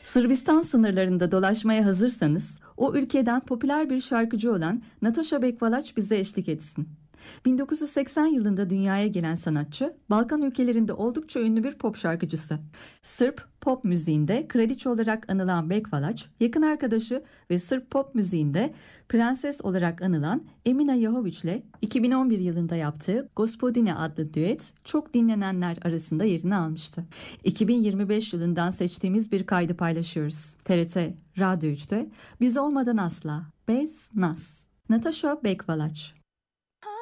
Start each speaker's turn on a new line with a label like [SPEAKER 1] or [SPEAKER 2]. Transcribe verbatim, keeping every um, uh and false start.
[SPEAKER 1] Sırbistan sınırlarında dolaşmaya hazırsanız, o ülkeden popüler bir şarkıcı olan Nataša Bekvalac bize eşlik etsin. bin dokuz yüz seksen yılında dünyaya gelen sanatçı, Balkan ülkelerinde oldukça ünlü bir pop şarkıcısı. Sırp pop müziğinde kraliçe olarak anılan Bekvalac, yakın arkadaşı ve Sırp pop müziğinde prenses olarak anılan Emina Jahović ile iki bin on bir yılında yaptığı Gospodine adlı düet çok dinlenenler arasında yerini almıştı. iki bin yirmi beş yılından seçtiğimiz bir kaydı paylaşıyoruz. T R T Radyo üçte Biz Olmadan Asla, Bez Nas. Nataša Bekvalac.